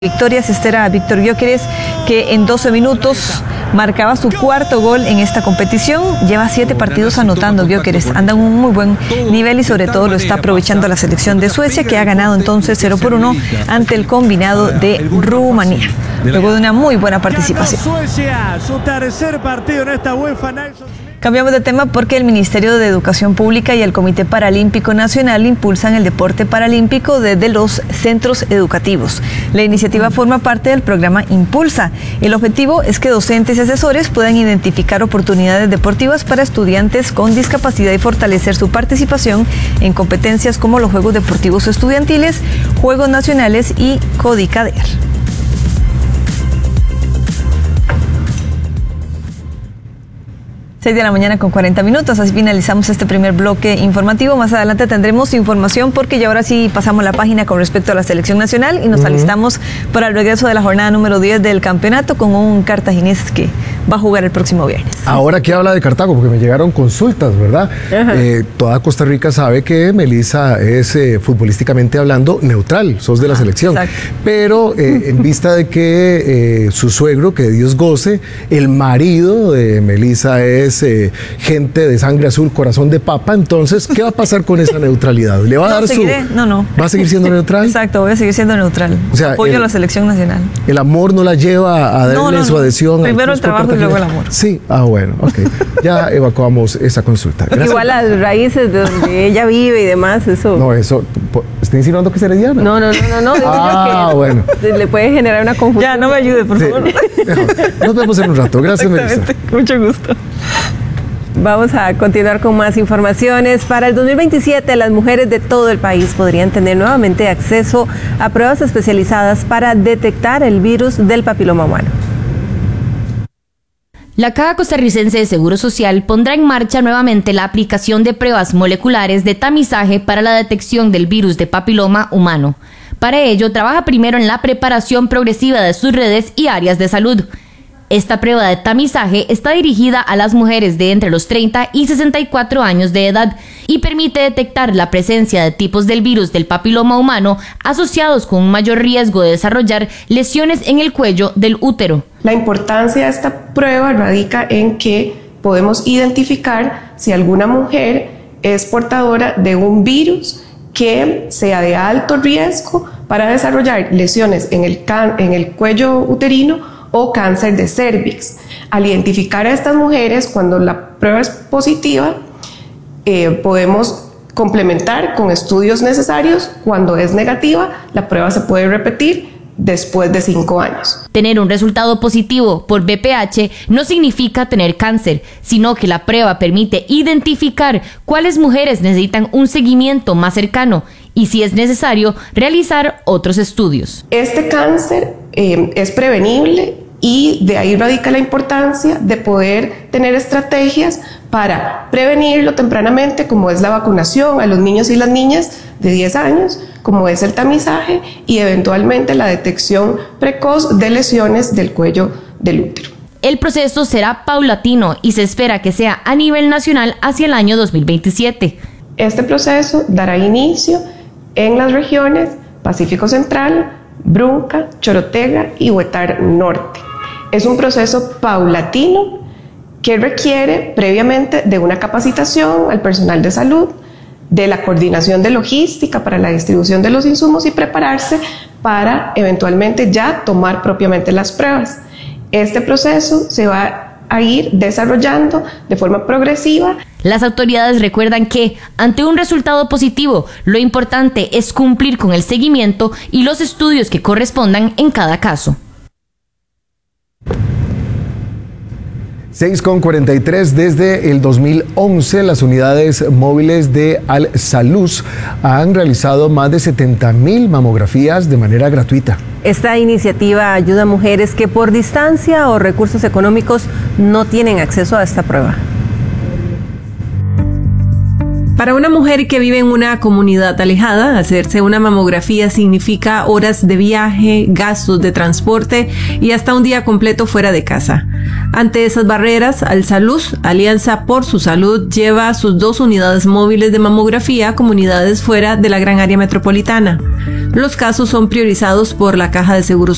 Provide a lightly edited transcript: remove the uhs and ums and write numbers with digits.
Victorias, esta era Víctor Gyökeres, que en 12 minutos marcaba su cuarto gol en esta competición. Lleva 7 partidos anotando Gyökeres, anda en un muy buen nivel y sobre todo lo está aprovechando la selección de Suecia, que ha ganado entonces 0-1 ante el combinado de Rumanía, luego de una muy buena participación. Su tercer partido en esta UEFA. Cambiamos de tema porque el Ministerio de Educación Pública y el Comité Paralímpico Nacional impulsan el deporte paralímpico desde los centros educativos. La iniciativa forma parte del programa Impulsa. El objetivo es que docentes y asesores puedan identificar oportunidades deportivas para estudiantes con discapacidad y fortalecer su participación en competencias como los Juegos Deportivos Estudiantiles, Juegos Nacionales y Codicader. 6 de la mañana con 40 minutos, así finalizamos este primer bloque informativo. Más adelante tendremos información porque ya ahora sí pasamos la página con respecto a la selección nacional y nos alistamos para el regreso de la jornada número 10 del campeonato con un cartaginés que va a jugar el próximo viernes. Ahora que habla de Cartago, porque me llegaron consultas, ¿verdad? Toda Costa Rica sabe que Melissa es futbolísticamente hablando neutral, sos de la selección. Exacto. Pero en vista de que su suegro, que Dios goce, el marido de Melissa es gente de sangre azul, corazón de papa, entonces, ¿qué va a pasar con esa neutralidad? ¿Le va a dar seguiré, su...? No. ¿Va a seguir siendo neutral? Exacto, voy a seguir siendo neutral. O sea, apoyo a la selección nacional. ¿El amor no la lleva a darle su adhesión? Primero el trabajo y luego el amor. Sí, bueno, ok. Ya evacuamos esa consulta. Porque igual las raíces de donde ella vive y demás, eso... No, eso... ¿Está insinuando que es herediana? No. Digo yo que bueno. le puede generar una confusión. Ya, no me ayude, por favor. Mejor. Nos vemos en un rato. Gracias, Melissa. Mucho gusto. Vamos a continuar con más informaciones. Para el 2027, las mujeres de todo el país podrían tener nuevamente acceso a pruebas especializadas para detectar el virus del papiloma humano. La Caja Costarricense de Seguro Social pondrá en marcha nuevamente la aplicación de pruebas moleculares de tamizaje para la detección del virus de papiloma humano. Para ello, trabaja primero en la preparación progresiva de sus redes y áreas de salud. Esta prueba de tamizaje está dirigida a las mujeres de entre los 30 y 64 años de edad y permite detectar la presencia de tipos del virus del papiloma humano asociados con un mayor riesgo de desarrollar lesiones en el cuello del útero. La importancia de esta prueba radica en que podemos identificar si alguna mujer es portadora de un virus que sea de alto riesgo para desarrollar lesiones en el cuello uterino o cáncer de cervix. Al identificar a estas mujeres, cuando la prueba es positiva, podemos complementar con estudios necesarios. Cuando es negativa, la prueba se puede repetir después de 5 años. Tener un resultado positivo por VPH no significa tener cáncer, sino que la prueba permite identificar cuáles mujeres necesitan un seguimiento más cercano y, si es necesario, realizar otros estudios. Este cáncer es prevenible y de ahí radica la importancia de poder tener estrategias para prevenirlo tempranamente, como es la vacunación a los niños y las niñas de 10 años, como es el tamizaje y eventualmente la detección precoz de lesiones del cuello del útero. El proceso será paulatino y se espera que sea a nivel nacional hacia el año 2027. Este proceso dará inicio en las regiones Pacífico Central, Brunca, Chorotega y Huetar Norte. Es un proceso paulatino que requiere previamente de una capacitación al personal de salud, de la coordinación de logística para la distribución de los insumos y prepararse para eventualmente ya tomar propiamente las pruebas. Este proceso se va a ir desarrollando de forma progresiva. Las autoridades recuerdan que, ante un resultado positivo, lo importante es cumplir con el seguimiento y los estudios que correspondan en cada caso. 6:43. Desde el 2011, las unidades móviles de Al-Salus han realizado más de 70,000 mamografías de manera gratuita. Esta iniciativa ayuda a mujeres que por distancia o recursos económicos no tienen acceso a esta prueba. Para una mujer que vive en una comunidad alejada, hacerse una mamografía significa horas de viaje, gastos de transporte y hasta un día completo fuera de casa. Ante esas barreras, Al-Salus, Alianza por su Salud, lleva sus 2 unidades móviles de mamografía a comunidades fuera de la gran área metropolitana. Los casos son priorizados por la Caja de Seguro